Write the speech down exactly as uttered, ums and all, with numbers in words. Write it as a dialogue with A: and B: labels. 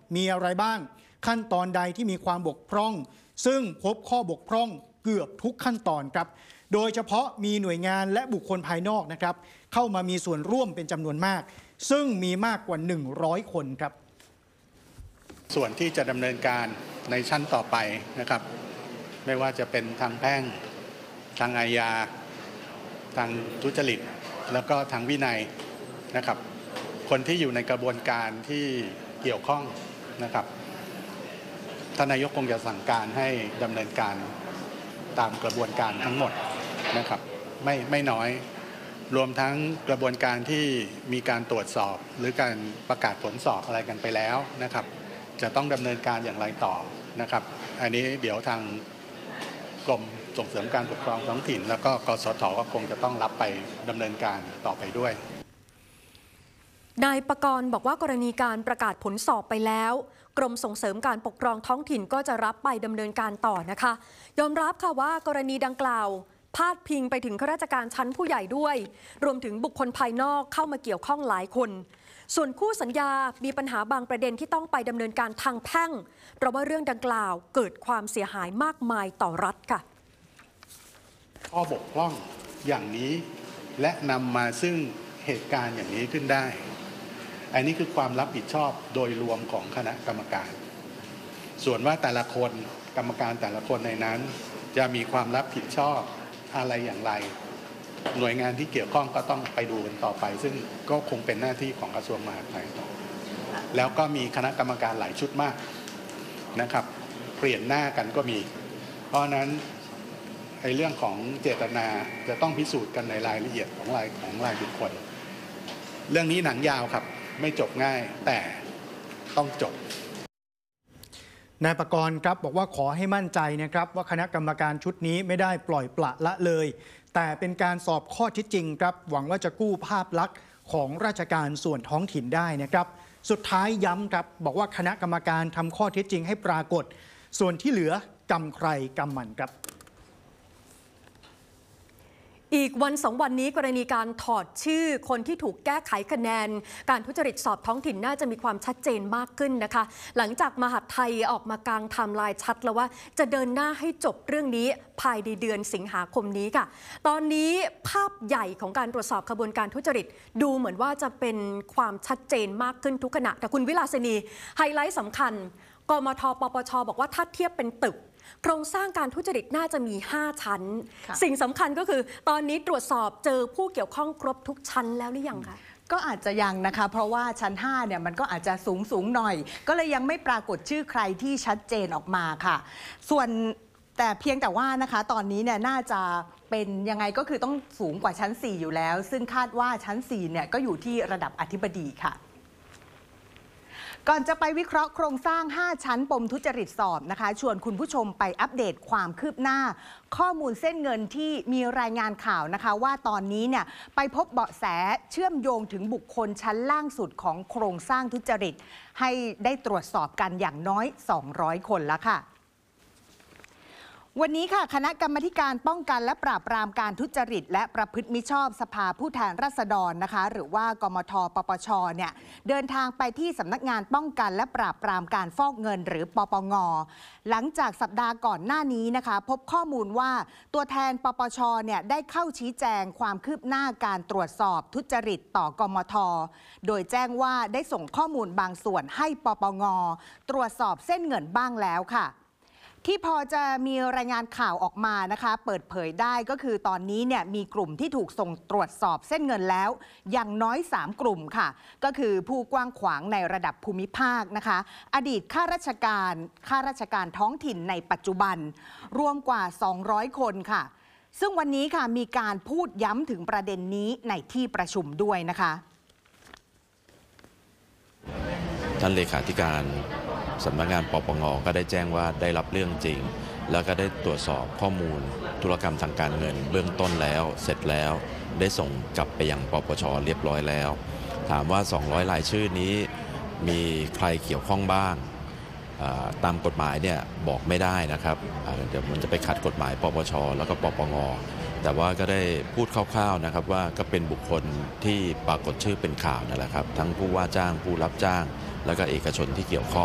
A: มีอะไรบ้างขั้นตอนใดที่มีความบกพร่องซึ่งพบข้อบกพร่องเกือบทุกขั้นตอนครับโดยเฉพาะมีหน่วยงานและบุคคลภายนอกนะครับเข้ามามีส่วนร่วมเป็นจำนวนมากซึ่งมีมากกว่าหนึ่งร้อยคนครับ
B: ส่วนที่จะดำเนินการในชั้นต่อไปนะครับไม่ว่าจะเป็นทางแพ่งทางอาญาทางทุจริตแล้วก็ทางวินัยนะครับคนที่อยู่ในกระบวนการที่เกี่ยวข้องนะครับท่านนายกคงจะสั่งการให้ดำเนินการตามกระบวนการทั้งหมดนะครับไม่ไม่น้อยรวมทั้งกระบวนการที่มีการตรวจสอบหรือการประกาศผลสอบอะไรกันไปแล้วนะครับจะต้องดำเนินการอย่างไรต่อนะครับอันนี้เดี๋ยวทางกรมส่งเสริมการปกครองท้องถิ่นแล้วก็กสทก็คงจะต้องรับไปดำเนินการต่อไปด้วย
C: นายปกรณ์บอกว่ากรณีการประกาศผลสอบไปแล้วกรมส่งเสริมการปกครองท้องถิ่นก็จะรับไปดำเนินการต่อนะคะยอมรับค่ะว่ากรณีดังกล่าวพาดพิงไปถึงข้าราชการชั้นผู้ใหญ่ด้วยรวมถึงบุคคลภายนอกเข้ามาเกี่ยวข้องหลายคนส่วนคู่สัญญามีปัญหาบางประเด็นที่ต้องไปดำเนินการทางแพ่งเพราะว่าเรื่องดังกล่าวเกิดความเสียหายมากมายต่อรัฐค่ะ
B: ข้อบกพร่องอย่างนี้และนำมาซึ่งเหตุการณ์อย่างนี้ขึ้นได้อันนี้คือความรับผิดชอบโดยรวมของคณะกรรมการส่วนว่าแต่ละคนกรรมการแต่ละคนในนั้นจะมีความรับผิดชอบอะไรอย่างไรหน่วยงานที่เกี่ยวข้องก็ต้องไปดูกันต่อไปซึ่งก็คงเป็นหน้าที่ของกระทรวงมหาดไทยแล้วก็มีคณะกรรมการหลายชุดมากนะครับเปลี่ยนหน้ากันก็มีเพราะนั้นไอ้เรื่องของเจตนาจะต้องพิสูจน์กันในรายละเอียดของรายของรายบุคคลเรื่องนี้หนังยาวครับไม่จบง่ายแต่ต้องจบ
A: นายปกรณ์ครับบอกว่าขอให้มั่นใจนะครับว่าคณะกรรมการชุดนี้ไม่ได้ปล่อยปละละเลยแต่เป็นการสอบข้อเท็จจริงครับหวังว่าจะกู้ภาพลักษณ์ของราชการส่วนท้องถิ่นได้นะครับสุดท้ายย้ำครับบอกว่าคณะกรรมการทำข้อเท็จจริงให้ปรากฏส่วนที่เหลือกรรมใครกรรมมันครับ
C: อีกวันสองวันนี้กรณีการถอดชื่อคนที่ถูกแก้ไขคะแนนการทุจริตสอบท้องถิ่นน่าจะมีความชัดเจนมากขึ้นนะคะหลังจากมหาดไทยออกมากางไทม์ไลน์ชัดแล้วว่าจะเดินหน้าให้จบเรื่องนี้ภายในเดือนสิงหาคมนี้ค่ะตอนนี้ภาพใหญ่ของการตรวจสอบขบวนการทุจริตดูเหมือนว่าจะเป็นความชัดเจนมากขึ้นทุกขณะแต่คุณวิลาสินีไฮไลท์สำคัญกมท.ปปช.บอกว่าถ้าเทียบเป็นตึกโครงสร้างการทุจริตน่าจะมีห้าชั้นสิ่งสำคัญก็คือตอนนี้ตรวจสอบเจอผู้เกี่ยวข้องครบทุกชั้นแล้วหรือยังคะ
D: ก็อาจจะยังนะคะเพราะว่าชั้นห้าเนี่ยมันก็อาจจะสูงสูงหน่อยก็เลยยังไม่ปรากฏชื่อใครที่ชัดเจนออกมาค่ะส่วนแต่เพียงแต่ว่านะคะตอนนี้เนี่ยน่าจะเป็นยังไงก็คือต้องสูงกว่าชั้นสี่อยู่แล้วซึ่งคาดว่าชั้นสี่เนี่ยก็อยู่ที่ระดับอธิบดีค่ะก่อนจะไปวิเคราะห์โครงสร้างห้าชั้นปมทุจริตสอบนะคะชวนคุณผู้ชมไปอัปเดตความคืบหน้าข้อมูลเส้นเงินที่มีรายงานข่าวนะคะว่าตอนนี้เนี่ยไปพบเบาะแสเชื่อมโยงถึงบุคคลชั้นล่างสุดของโครงสร้างทุจริตให้ได้ตรวจสอบกันอย่างน้อยสองร้อยคนแล้วค่ะวันนี้ค่ะคณะกรรมการป้องกันและปราบปรามการทุจริตและประพฤติมิชอบสภาผู้แทนราษฎรนะคะหรือว่ากมท.ปปช.เนี่ยเดินทางไปที่สำนักงานป้องกันและปราบปรามการฟอกเงินหรือปปง.หลังจากสัปดาห์ก่อนหน้านี้นะคะพบข้อมูลว่าตัวแทนปปช.เนี่ยได้เข้าชี้แจงความคืบหน้าการตรวจสอบทุจริตต่อกมท.โดยแจ้งว่าได้ส่งข้อมูลบางส่วนให้ปปง.ตรวจสอบเส้นเงินบ้างแล้วค่ะที่พอจะมีรายงานข่าวออกมานะคะเปิดเผยได้ก็คือตอนนี้เนี่ยมีกลุ่มที่ถูกส่งตรวจสอบเส้นเงินแล้วอย่างน้อยสามกลุ่มค่ะก็คือผู้กว้างขวางในระดับภูมิภาคนะคะอดีตข้าราชการข้าราชการท้องถิ่นในปัจจุบันรวมกว่าสองร้อยคนค่ะซึ่งวันนี้ค่ะมีการพูดย้ำถึงประเด็นนี้ในที่ประชุมด้วยนะคะ
E: ท่านเลขาธิการสำนักงานปปง.ก็ได้แจ้งว่าได้รับเรื่องจริงแล้วก็ได้ตรวจสอบข้อมูลธุรกรรมทางการเงินเบื้องต้นแล้วเสร็จแล้วได้ส่งกลับไปยังปปช.เรียบร้อยแล้วถามว่าสองร้อยรายชื่อนี้มีใครเกี่ยวข้องบ้างตามกฎหมายเนี่ยบอกไม่ได้นะครับเดี๋ยวมันจะไปขัดกฎหมายปปช.แล้วก็ปปง.แต่ว่าก็ได้พูดคร่าวๆนะครับว่าก็เป็นบุคคลที่ปรากฏชื่อเป็นข่าวนั่นแหละครับทั้งผู้ว่าจ้างผู้รับจ้างแล้วก็เอกชนที่เกี่ยวข้อง